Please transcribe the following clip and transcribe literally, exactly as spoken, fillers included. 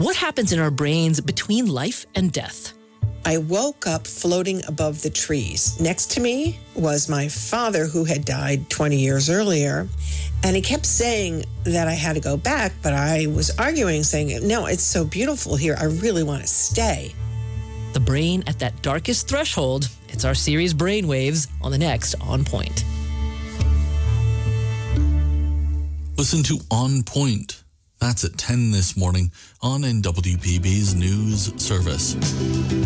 What happens in our brains between life and death? I woke up floating above the trees. Next to me was my father, who had died twenty years earlier. And he kept saying that I had to go back, but I was arguing, saying, no, it's so beautiful here. I really want to stay. The brain at that darkest threshold. It's our series Brainwaves on the next On Point. Listen to On Point. That's at ten this morning on N W P B's News Service.